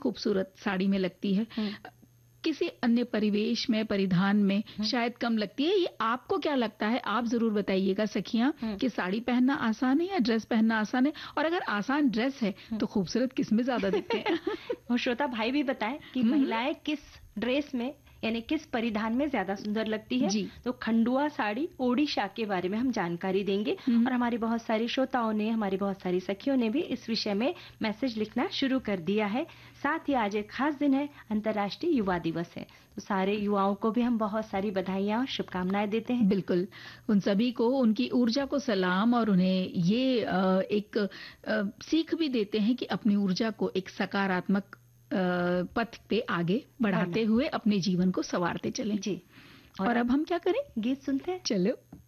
खूबसूरत साड़ी में लगती है, किसी अन्य परिवेश में, परिधान में शायद कम लगती है। ये आपको क्या लगता है? आप जरूर बताइएगा सखियां कि साड़ी पहनना आसान है या ड्रेस पहनना आसान है, और अगर आसान ड्रेस है तो खूबसूरत किस में ज्यादा दिखते हैं? और श्रोता भाई भी बताएं कि महिलाएं किस ड्रेस में यानी किस परिधान में ज्यादा सुंदर लगती है। तो खंडुआ साड़ी, ओडिशा के बारे में हम जानकारी देंगे और हमारी बहुत सारी श्रोताओं ने, हमारी बहुत सारी सखियों ने भी इस विषय में मैसेज लिखना शुरू कर दिया है। साथ ही आज एक खास दिन है, अंतर्राष्ट्रीय युवा दिवस है, तो सारे युवाओं को भी हम बहुत सारी बधाइयां और शुभकामनाएं देते हैं। बिल्कुल, उन सभी को उनकी ऊर्जा को सलाम, और उन्हें ये एक सीख भी देते हैं कि अपनी ऊर्जा को एक सकारात्मक पथ पे आगे बढ़ाते हुए अपने जीवन को संवारते चलें। जी, और अब हम क्या करें? गीत सुनते हैं। चलो।